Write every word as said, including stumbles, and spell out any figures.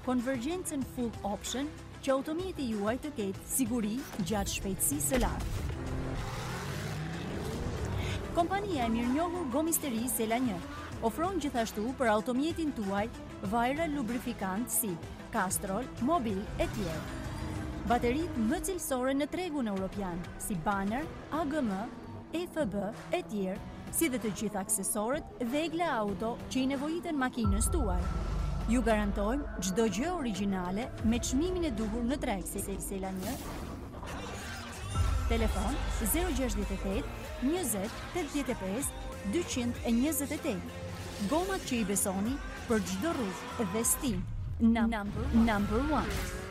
konvergjencën full option që automjeti juaj të ketë siguri gjatë shpejtësisë së lartë. Kompania e mirënjohur Gomisteri Sela një ofron gjithashtu për automjetin tuaj vajra lubrifikant si Castrol, Mobil e tjerë. Baterit më cilësore në tregun europian, si Banner, A G M, E F B e tjerë, si dhe të gjithë aksesorët Vegla Auto që i nevojiten makinës tuaj. Ju garantojmë çdo gjë origjinale me çmimin e duhur në treg, se Sela një. Telefon zero gjasht e osht, njëzet, tetëdhjetë e pesë, dyqind e njëzet e tetë. Gomat që i besoni për çdo rrugë dhe stil. Number, number one.